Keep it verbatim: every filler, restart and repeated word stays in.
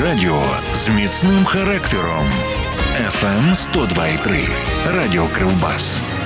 радіо з міцним характером. еф ем сто два і три. Радіо Кривбас.